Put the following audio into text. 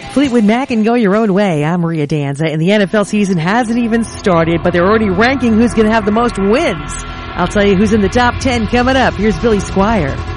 Fleetwood Mac and Go Your Own Way. I'm Maria Danza, and the NFL season hasn't even started, but they're already ranking who's going to have the most wins. I'll tell you who's in the top 10 coming up. Here's Billy Squire.